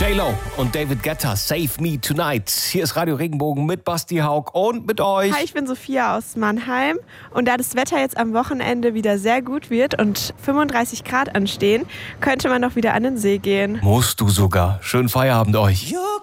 J-Lo und David Guetta, Save Me Tonight. Hier ist Radio Regenbogen mit Basti Haug und mit euch. Hi, ich bin Sophia aus Mannheim. Und da das Wetter jetzt am Wochenende wieder sehr gut wird und 35 Grad anstehen, könnte man doch wieder an den See gehen. Musst du sogar. Schönen Feierabend euch.